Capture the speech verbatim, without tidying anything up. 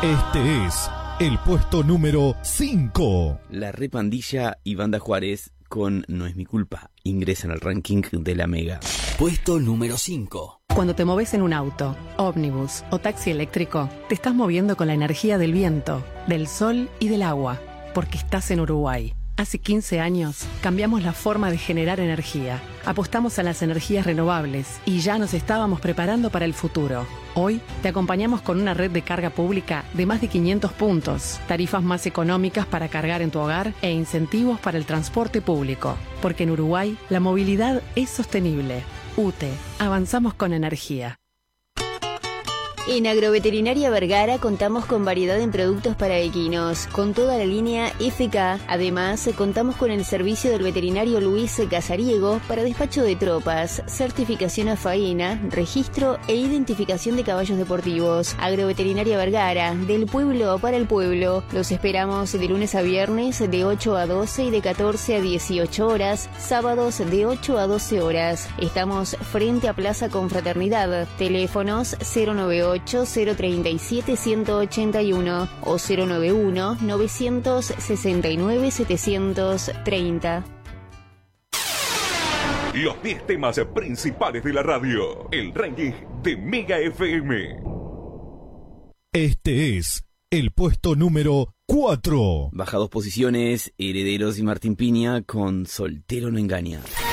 Este es el puesto número cinco. La Repandilla y Banda Juárez con No es mi culpa ingresan al ranking de la Mega. Puesto número cinco. Cuando te moves en un auto, ómnibus o taxi eléctrico, te estás moviendo con la energía del viento, del sol y del agua, porque estás en Uruguay. Hace quince años cambiamos la forma de generar energía. Apostamos a las energías renovables y ya nos estábamos preparando para el futuro. Hoy te acompañamos con una red de carga pública de más de quinientos puntos, tarifas más económicas para cargar en tu hogar e incentivos para el transporte público. Porque en Uruguay la movilidad es sostenible. U T E, avanzamos con energía. En Agroveterinaria Vergara contamos con variedad en productos para equinos, con toda la línea F K. Además, contamos con el servicio del veterinario Luis Casariego para despacho de tropas, certificación a faena, registro e identificación de caballos deportivos. Agroveterinaria Vergara, del pueblo para el pueblo. Los esperamos de lunes a viernes de ocho a doce y de catorce a dieciocho horas, sábados de ocho a doce horas. Estamos frente a Plaza Confraternidad. Teléfonos cero noventa y ocho, cero treinta y siete, ciento ochenta y uno o cero noventa y uno, novecientos sesenta y nueve, setecientos treinta. Los diez temas principales de la radio. El ranking de Mega F M. Este es el puesto número cuatro. Baja dos posiciones, Herederos y Martín Piña con Soltero no engaña.